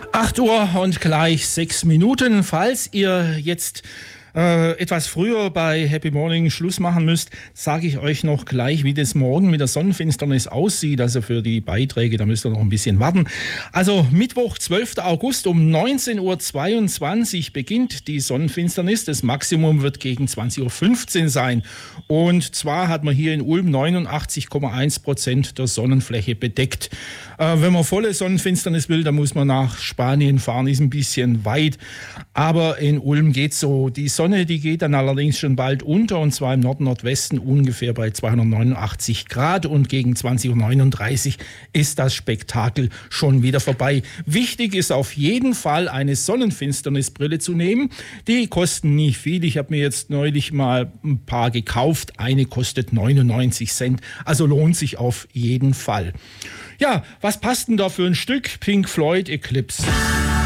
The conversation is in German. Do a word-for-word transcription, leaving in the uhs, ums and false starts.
acht Uhr und gleich sechs Minuten. Falls ihr jetzt äh, etwas früher bei Happy Morning Schluss machen müsst, sage ich euch noch gleich, wie das morgen mit der Sonnenfinsternis aussieht. Also für die Beiträge, da müsst ihr noch ein bisschen warten. Also Mittwoch, zwölfter August um neunzehn Uhr zweiundzwanzig beginnt die Sonnenfinsternis. Das Maximum wird gegen zwanzig Uhr fünfzehn sein. Und zwar hat man hier in Ulm neunundachtzig Komma eins Prozent der Sonnenfläche bedeckt. Äh, wenn man volle Sonnenfinsternis will, dann muss man nach Spanien fahren, ist ein bisschen weit. Aber in Ulm geht's so. Die Sonne, die geht dann allerdings schon bald unter, und zwar im Nord-Nordwesten ungefähr bei zweihundertneunundachtzig Grad, und gegen zwanzig Uhr neununddreißig ist das Spektakel schon wieder vorbei. Wichtig ist auf jeden Fall, eine Sonnenfinsternisbrille zu nehmen. Die kosten nicht viel. Ich habe mir jetzt neulich mal ein paar gekauft. Eine kostet neunundneunzig Cent, also lohnt sich auf jeden Fall. Ja, was passt denn da für ein Stück? Pink Floyd, Eclipse.